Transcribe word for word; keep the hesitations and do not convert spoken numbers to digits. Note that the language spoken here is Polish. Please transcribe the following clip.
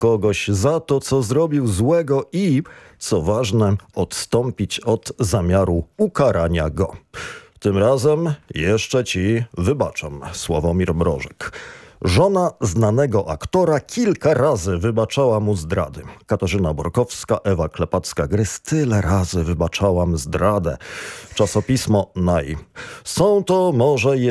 kogoś za to, co zrobił złego i, co ważne, odstąpić od zamiaru ukarania go. Tym razem jeszcze ci wybaczam, Sławomir Mrożek. Żona znanego aktora kilka razy wybaczała mu zdrady. Katarzyna Borkowska, Ewa Klepacka-Grys tyle razy wybaczałam zdradę. Czasopismo Naj. Są to może